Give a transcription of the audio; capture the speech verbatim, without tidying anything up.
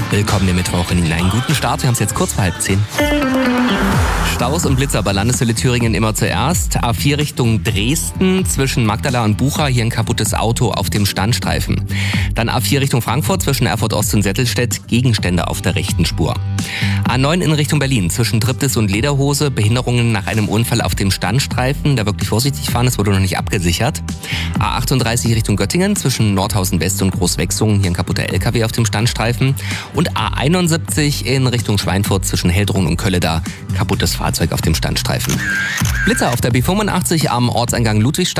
Willkommen im Mittwoch in einen guten Start. Wir haben es jetzt kurz vor halb zehn. Staus und Blitzer bei Landeshölle Thüringen immer zuerst. A vier Richtung Dresden zwischen Magdala und Bucha, hier ein kaputtes Auto auf dem Standstreifen. Dann A vier Richtung Frankfurt zwischen Erfurt Ost und Settelstedt, Gegenstände auf der rechten Spur. A neun in Richtung Berlin zwischen Triptis und Lederhose, Behinderungen nach einem Unfall auf dem Standstreifen. Da wirklich vorsichtig fahren, es wurde noch nicht abgesichert. A achtunddreißig Richtung Göttingen zwischen Nordhausen West und Großwechsungen, hier ein kaputter L K W auf dem Standstreifen. Und A einundsiebzig in Richtung Schweinfurt zwischen Heldrun und Kölleda, kaputtes Fahrzeug auf dem Standstreifen. Blitzer auf der B fünfundachtzig am Ortseingang Ludwigstadt.